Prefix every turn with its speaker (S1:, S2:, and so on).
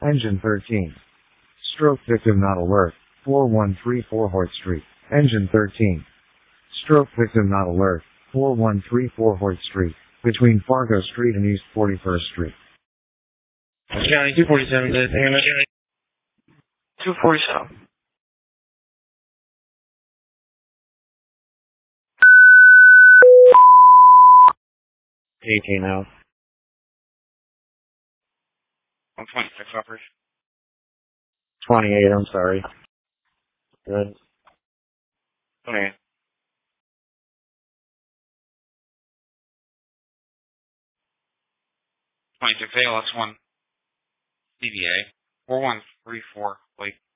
S1: Engine 13. Stroke victim not alert. 4134 Hort Street. Engine 13. Stroke victim not alert. 4134 Hort Street. Between Fargo Street and East 41st Street.
S2: County 247, 247.
S1: AK now.
S2: 126 operation.
S1: 28, I'm sorry. Good.
S2: Okay. 26 ALS 1 CVA 4134 Lake